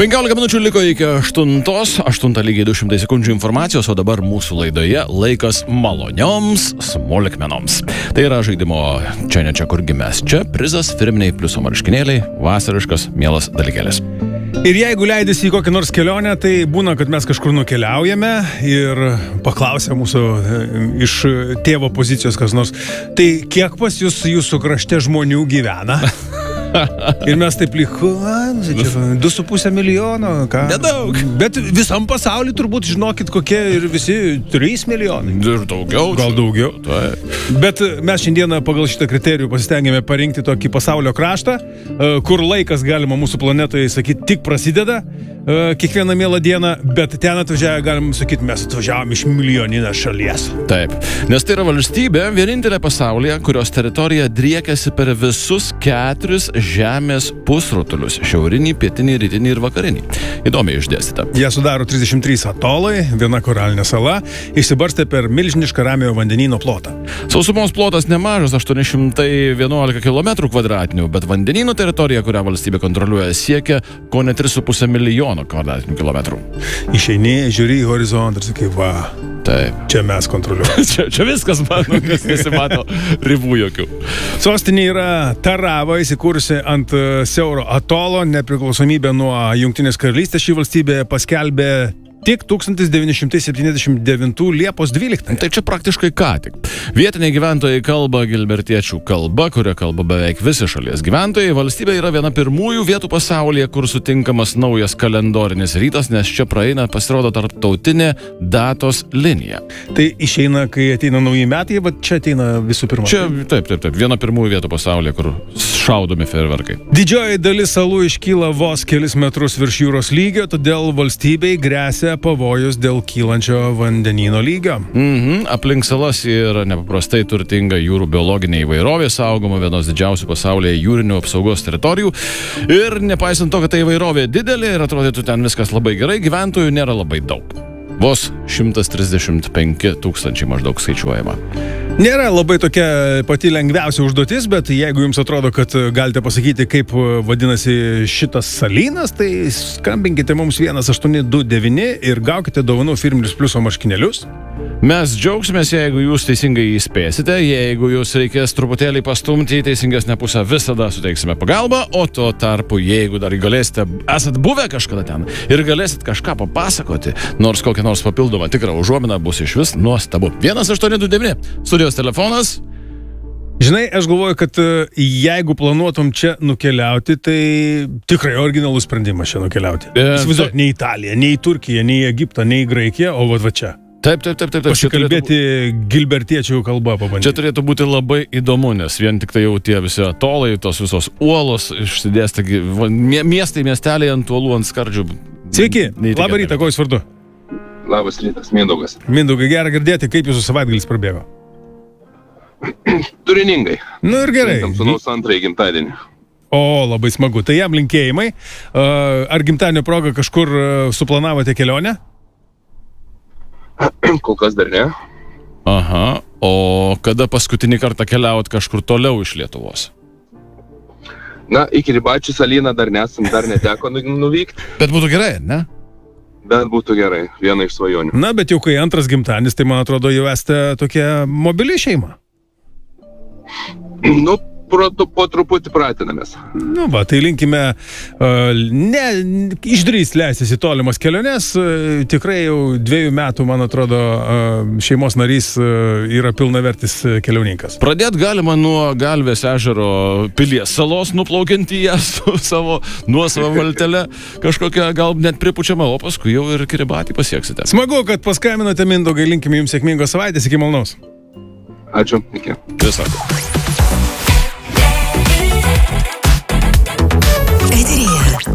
15 minučių liko iki 8 lygiai 200 sekundžių informacijos, o dabar mūsų laidoje laikas malonioms smulkmenoms. Tai yra žaidimo čia ne čia kur gimęs. Čia prizas, firminiai pliuso marškinėliai, vasariškas, mielas dalykėlis. Ir jeigu leidėsi į kokią nors kelionę, tai būna, kad mes kažkur nukeliaujame ir paklausia mūsų iš tėvo pozicijos kas nors, tai kiek pas jūs jūsų krašte žmonių gyvena? Ir mes taip lyg, 2,5 milijono, ką? Nedaug. Bet visam pasauliu turbūt žinokit, kokie ir visi 3 milijonai. Ir daugiau. Gal daugiau. Tai. Bet mes šiandieną pagal šitą kriterijų pasistengėme parinkti tokį pasaulio kraštą, kur laikas galima mūsų planetoje, sakyti, tik prasideda kiekvieną mielą dieną, bet ten atvažiavę, galim sakyti, mes atvažiavom iš milijoninės šalies. Taip, nes tai yra valstybė, vienintelė pasaulyje, kurios teritorija driekiasi per visus 4 žemės pusrutulius – šiaurinį, pietinį, rytinį ir vakarinį. Įdomiai išdėstyta. Jie sudaro 33 atolai, viena koralinė sala, išsibarstė per milžinišką Ramiojo vandenyno plotą. Sausumos plotas nemažas – 811 km², bet vandenyno teritorija, kurią valstybė kontroliuoja, siekia ko ne 3,5 milijono km². Išeini, žiūri į horizontą ir sakai, va, taip. Čia mes kontroliuojame. Čia viskas, mano, kas nesimato ribų jokių. Sostinė yra Tarava, įsikūrusi ant siauro atolo. Nepriklausomybę nuo Jungtinės karalystės šį valstybę paskelbė tik 1979 Liepos 12. Tai čia praktiškai ką tik. Vietiniai gyventojai kalba gilbertiečių kalba, kurią kalba beveik visi šalies gyventojai. Valstybė yra viena pirmųjų vietų pasaulyje, kur sutinkamas naujas kalendorinis rytas, nes čia praeina, pasirodo, tarptautinė datos linija. Tai išeina, kai ateina nauji metai, bet čia ateina visų pirma. Čia, taip. Viena pirmųjų vietų pasaulyje, kur šaudomi fejerverkai. Didžioji dalis salų iškyla vos kelis metrus virš jūros lygio, todėl valstybei gresia pavojus dėl kylančio vandenyno lygio. Aplink salas yra nepaprastai turtinga jūrų biologinė įvairovė, saugoma vienos didžiausių pasaulyje jūrinių apsaugos teritorijų. Ir nepaisant to, kad tai įvairovė didelė ir atrodytų ten viskas labai gerai, gyventojų nėra labai daug. Vos 135 tūkstančiai maždaug skaičiuojama. Nėra labai tokia pati lengviausia užduotis, bet jeigu jums atrodo, kad galite pasakyti, kaip vadinasi šitas salynas, tai skambinkite mums 1829 ir gaukite dovanų firminius pliuso marškinėlius. Mes džiaugsimės, jeigu jūs teisingai įspėsite, jeigu jūs reikės truputėlį pastumti į teisingesnę pusę, visada suteiksime pagalbą, o tuo tarpu, jeigu dar galėsite, esat buvę kažkada ten ir galėsit kažką papasakoti, nors kokią nors papildomą tikrą užuominą, bus iš vis nuostabu. 1829, studijos telefonas. Žinai, aš galvoju, kad jeigu planuotum čia nukeliauti, tai tikrai originalus sprendimas čia nukeliauti. Įsivaizduok, ne į Italiją, ne į Turkiją, ne į Egiptą, ne į Graikiją, o va čia. Taip. Pasikalbėti gilbertiečių kalbą pabandyti. Čia turėtų būti labai įdomu, nes vien tik tai jau tie visi atolai, tos visos uolos išsidėstė, miestai, miesteliai ant uolų, ant skardžių. Sveiki, labą rytą, ko jūs vardu? Labas rytas, Mindaugas. Mindaugai, gera girdėti, kaip jūsų savaitgalis prabėgo? Turiningai. Nu ir gerai. Sūnaus antrąjį gimtadienį. O, labai smagu. Tai jam linkėjimai. Ar gimtadienio proga kažkur suplanavote kelionę? Kol kas dar ne. Aha, o kada paskutinį kartą keliaut kažkur toliau iš Lietuvos? Na, iki Ribačių salyną dar neteko nuvykti. Bet būtų gerai, ne? Bet būtų gerai, viena iš svajonių. Na, bet jau kai antras gimtadienis, tai man atrodo jau esate tokia mobili šeima. Nu, po truputį pratinamės. Nu, va, tai linkime išdrįst leistis į tolimas keliones. Tikrai jau 2 metų, man atrodo, šeimos narys yra pilnavertis keliauninkas. Pradėt galima nuo Galvės ežero Pilies salos, nuplaukiant į ją su savo nuosavą valtelę, kažkokią gal net pripučiamą, o paskui jau ir Kiribatį pasieksite. Smagu, kad paskambinote, Mindaugai, linkime jums sėkmingos savaitės, iki malonaus. Ačiū, iki. Visą.